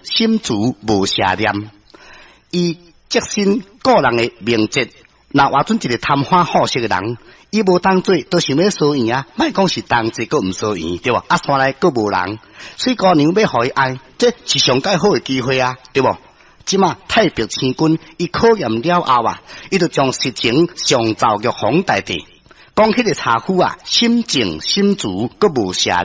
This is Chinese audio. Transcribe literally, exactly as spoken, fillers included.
心慈无邪念，伊即身个人的名节。那换准一个贪花好色的人，伊无当做都想要疏远啊，莫讲是同齐，佫毋疏远，对无？啊，山内佫无人，水姑娘要互伊爱，这是上介好的机会啊，对无？即马太白星君伊考验了后啊，伊就将实情上奏玉皇大帝，讲迄个茶夫啊，心静心慈，佫无邪